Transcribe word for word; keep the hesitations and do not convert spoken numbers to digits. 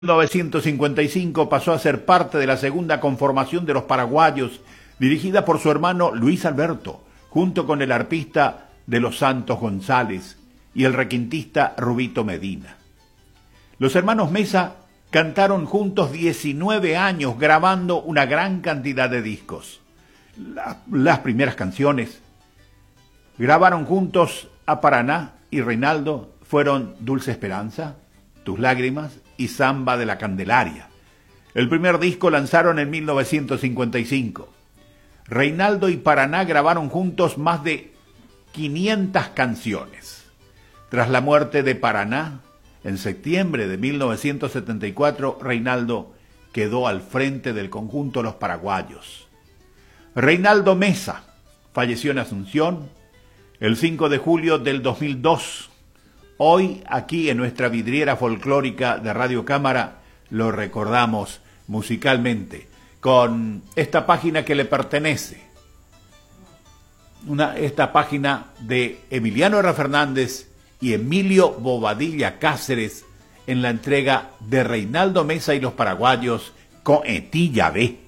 mil novecientos cincuenta y cinco pasó a ser parte de la segunda conformación de los Paraguayos, dirigida por su hermano Luis Alberto, junto con el arpista de Los Santos González y el requintista Rubito Medina. Los hermanos Mesa cantaron juntos diecinueve años, grabando una gran cantidad de discos. La, las primeras canciones grabaron juntos a Paraná y Reinaldo fueron Dulce Esperanza, Tus Lágrimas y Samba de la Candelaria. El primer disco lanzaron en mil novecientos cincuenta y cinco. Reinaldo y Paraná grabaron juntos más de quinientas canciones. Tras la muerte de Paraná, en septiembre de mil novecientos setenta y cuatro, Reinaldo quedó al frente del conjunto Los Paraguayos. Reinaldo Mesa falleció en Asunción el cinco de julio del dos mil dos. Hoy, aquí en nuestra vidriera folclórica de Radio Cámara, lo recordamos musicalmente con esta página que le pertenece. Una, esta página de Emiliano R. Fernández y Emilio Bobadilla Cáceres en la entrega de Reinaldo Mesa y los Paraguayos con Etilla B.